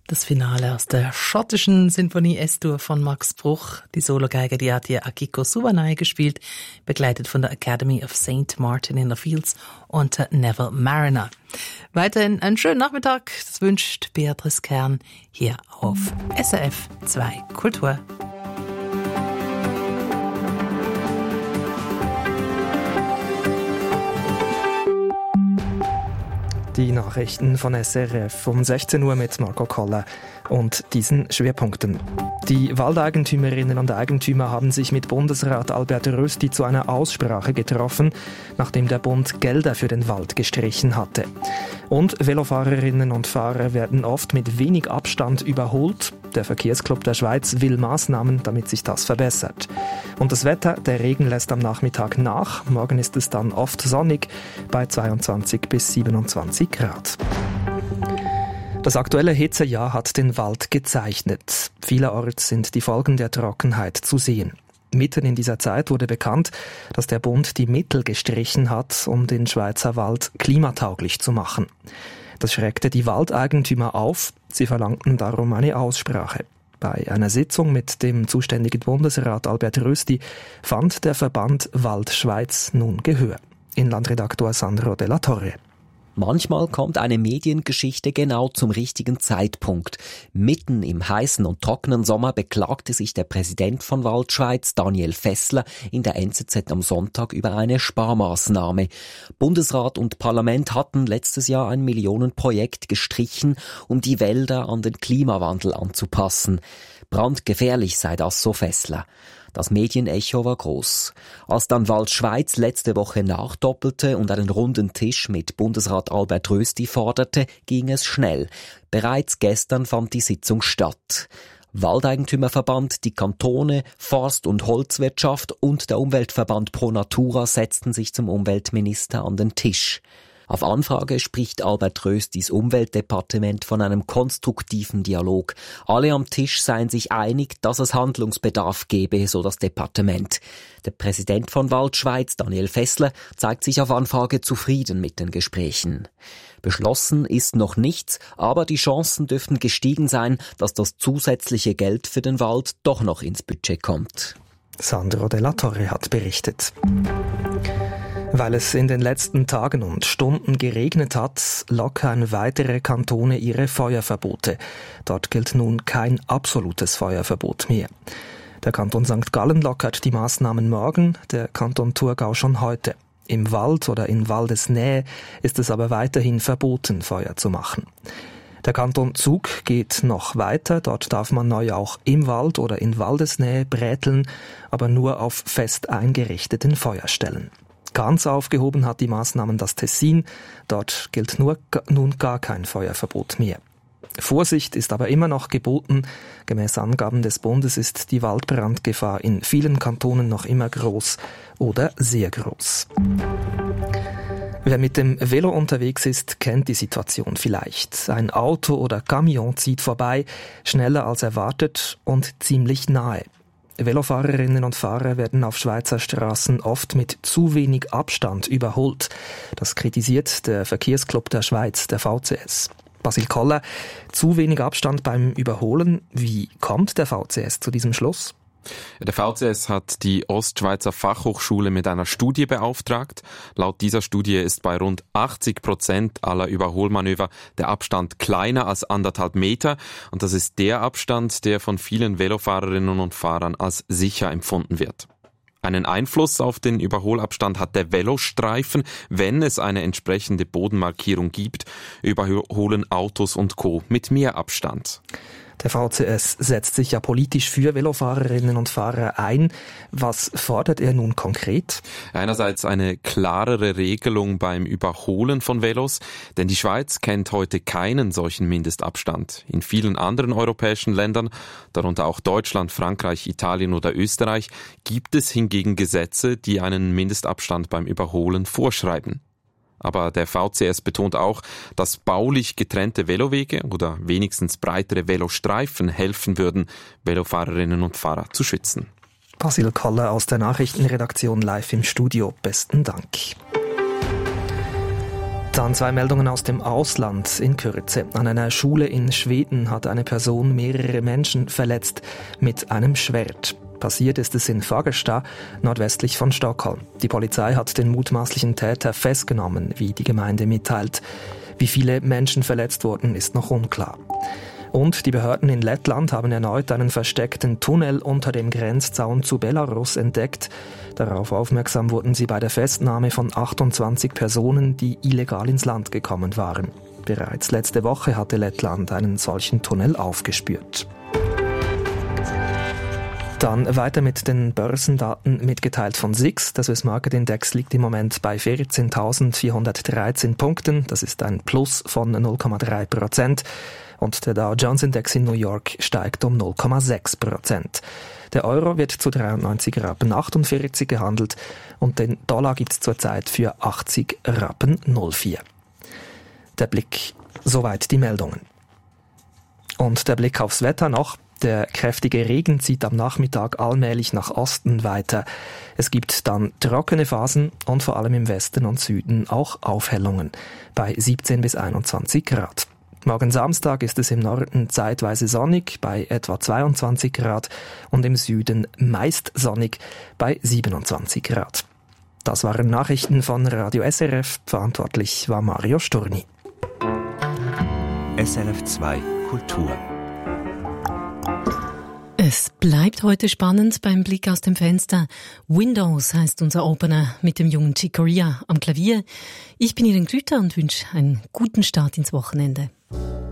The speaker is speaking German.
Das Finale aus der schottischen Sinfonie S-Dur von Max Bruch. Die Sologeige, die hat hier Akiko Suvanai gespielt, begleitet von der Academy of St. Martin in the Fields unter Neville Mariner. Weiterhin einen schönen Nachmittag, das wünscht Beatrice Kern hier auf SRF 2 Kultur. Die Nachrichten von SRF um 16 Uhr mit Marco Koller und diesen Schwerpunkten. Die Waldeigentümerinnen und Eigentümer haben sich mit Bundesrat Albert Rösti zu einer Aussprache getroffen, nachdem der Bund Gelder für den Wald gestrichen hatte. Und Velofahrerinnen und Fahrer werden oft mit wenig Abstand überholt. Der Verkehrsclub der Schweiz will Maßnahmen, damit sich das verbessert. Und das Wetter, der Regen lässt am Nachmittag nach. Morgen ist es dann oft sonnig bei 22 bis 27 Grad. Das aktuelle Hitzejahr hat den Wald gezeichnet. Vielerorts sind die Folgen der Trockenheit zu sehen. Mitten in dieser Zeit wurde bekannt, dass der Bund die Mittel gestrichen hat, um den Schweizer Wald klimatauglich zu machen. Das schreckte die Waldeigentümer auf. Sie verlangten darum eine Aussprache. Bei einer Sitzung mit dem zuständigen Bundesrat Albert Rösti fand der Verband Wald Schweiz nun Gehör. Inlandredaktor Sandro Della Torre. Manchmal kommt eine Mediengeschichte genau zum richtigen Zeitpunkt. Mitten im heißen und trockenen Sommer beklagte sich der Präsident von Waldschweiz, Daniel Fessler, in der NZZ am Sonntag über eine Sparmaßnahme. Bundesrat und Parlament hatten letztes Jahr ein Millionenprojekt gestrichen, um die Wälder an den Klimawandel anzupassen. Brandgefährlich sei das, so Fessler. Das Medienecho war groß. Als dann Wald Schweiz letzte Woche nachdoppelte und einen runden Tisch mit Bundesrat Albert Rösti forderte, ging es schnell. Bereits gestern fand die Sitzung statt. Waldeigentümerverband, die Kantone, Forst- und Holzwirtschaft und der Umweltverband Pro Natura setzten sich zum Umweltminister an den Tisch. Auf Anfrage spricht Albert Röstis Umweltdepartement von einem konstruktiven Dialog. Alle am Tisch seien sich einig, dass es Handlungsbedarf gebe, so das Departement. Der Präsident von Waldschweiz, Daniel Fessler, zeigt sich auf Anfrage zufrieden mit den Gesprächen. Beschlossen ist noch nichts, aber die Chancen dürften gestiegen sein, dass das zusätzliche Geld für den Wald doch noch ins Budget kommt. Sandro Della Torre hat berichtet. Weil es in den letzten Tagen und Stunden geregnet hat, lockern weitere Kantone ihre Feuerverbote. Dort gilt nun kein absolutes Feuerverbot mehr. Der Kanton St. Gallen lockert die Maßnahmen morgen, der Kanton Thurgau schon heute. Im Wald oder in Waldesnähe ist es aber weiterhin verboten, Feuer zu machen. Der Kanton Zug geht noch weiter. Dort darf man neu auch im Wald oder in Waldesnähe bräteln, aber nur auf fest eingerichteten Feuerstellen. Ganz aufgehoben hat die Maßnahmen das Tessin. Dort gilt nun gar kein Feuerverbot mehr. Vorsicht ist aber immer noch geboten. Gemäß Angaben des Bundes ist die Waldbrandgefahr in vielen Kantonen noch immer groß oder sehr groß. Wer mit dem Velo unterwegs ist, kennt die Situation vielleicht. Ein Auto oder Camion zieht vorbei, schneller als erwartet und ziemlich nahe. Velofahrerinnen und Fahrer werden auf Schweizer Straßen oft mit zu wenig Abstand überholt. Das kritisiert der Verkehrsclub der Schweiz, der VCS. Basil Koller, zu wenig Abstand beim Überholen. Wie kommt der VCS zu diesem Schluss? Der VCS hat die Ostschweizer Fachhochschule mit einer Studie beauftragt. Laut dieser Studie ist bei rund 80% aller Überholmanöver der Abstand kleiner als 1,5 Meter. Und das ist der Abstand, der von vielen Velofahrerinnen und Fahrern als sicher empfunden wird. Einen Einfluss auf den Überholabstand hat der Velostreifen. Wenn es eine entsprechende Bodenmarkierung gibt, überholen Autos und Co. mit mehr Abstand. Der VCS setzt sich ja politisch für Velofahrerinnen und Fahrer ein. Was fordert er nun konkret? Einerseits eine klarere Regelung beim Überholen von Velos, denn die Schweiz kennt heute keinen solchen Mindestabstand. In vielen anderen europäischen Ländern, darunter auch Deutschland, Frankreich, Italien oder Österreich, gibt es hingegen Gesetze, die einen Mindestabstand beim Überholen vorschreiben. Aber der VCS betont auch, dass baulich getrennte Velowege oder wenigstens breitere Velostreifen helfen würden, Velofahrerinnen und Fahrer zu schützen. Basil Koller aus der Nachrichtenredaktion live im Studio. Besten Dank. Dann 2 Meldungen aus dem Ausland in Kürze. An einer Schule in Schweden hat eine Person mehrere Menschen verletzt mit einem Schwert. Passiert ist es in Fagersta, nordwestlich von Stockholm. Die Polizei hat den mutmaßlichen Täter festgenommen, wie die Gemeinde mitteilt. Wie viele Menschen verletzt wurden, ist noch unklar. Und die Behörden in Lettland haben erneut einen versteckten Tunnel unter dem Grenzzaun zu Belarus entdeckt. Darauf aufmerksam wurden sie bei der Festnahme von 28 Personen, die illegal ins Land gekommen waren. Bereits letzte Woche hatte Lettland einen solchen Tunnel aufgespürt. Dann weiter mit den Börsendaten mitgeteilt von SIX. Der Swiss Market Index liegt im Moment bei 14.413 Punkten. Das ist ein Plus von 0,3%. Und der Dow Jones Index in New York steigt um 0,6%. Der Euro wird zu 93,48 Rappen gehandelt und den Dollar gibt es zurzeit für 80,04 Rappen. Der Blick, soweit die Meldungen. Und der Blick aufs Wetter noch. Der kräftige Regen zieht am Nachmittag allmählich nach Osten weiter. Es gibt dann trockene Phasen und vor allem im Westen und Süden auch Aufhellungen bei 17 bis 21 Grad. Morgen Samstag ist es im Norden zeitweise sonnig bei etwa 22 Grad und im Süden meist sonnig bei 27 Grad. Das waren Nachrichten von Radio SRF. Verantwortlich war Mario Sturni. SRF 2 Kultur. Es bleibt heute spannend beim Blick aus dem Fenster. Windows heißt unser Opener mit dem jungen Chick Corea am Klavier. Ich bin Irene Grüter und wünsche einen guten Start ins Wochenende.